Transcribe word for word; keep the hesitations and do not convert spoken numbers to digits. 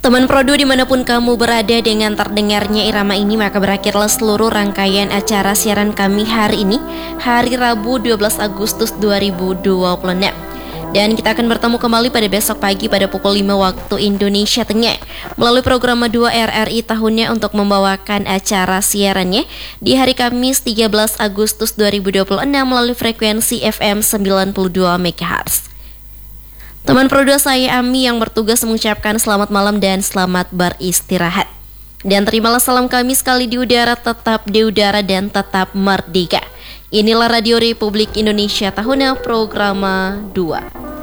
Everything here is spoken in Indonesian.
Teman Produ dimanapun kamu berada, dengan terdengarnya irama ini maka berakhirlah seluruh rangkaian acara siaran kami hari ini, hari Rabu dua belas Agustus dua ribu dua puluh enam. Dan kita akan bertemu kembali pada besok pagi pada pukul lima waktu Indonesia Tengah melalui program dua R R I tahunnya untuk membawakan acara siarannya di hari Kamis tiga belas Agustus dua ribu dua puluh enam melalui frekuensi F M sembilan puluh dua megahertz. Teman Produ, saya Ami yang bertugas mengucapkan selamat malam dan selamat beristirahat. Dan terimalah salam kami sekali di udara, tetap di udara dan tetap merdeka. Inilah Radio Republik Indonesia tahunnya, program dua.